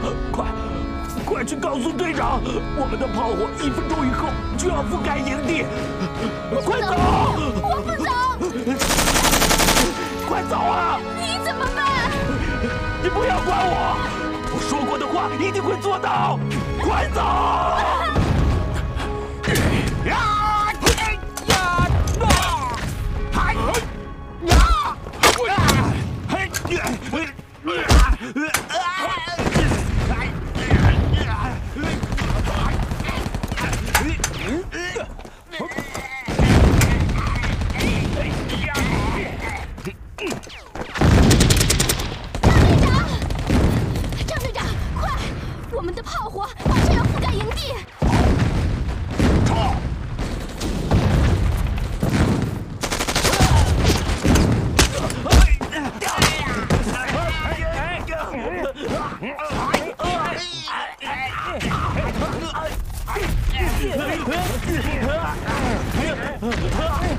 快去告诉队长，我们的炮火1分钟以后就要覆盖营地。快走！ 我不走！ 快走啊！ 你怎么办？ 你不要管我，我说过的话一定会做到。快走！ 张队长，快！我们的炮火马上要覆盖营地。 冲！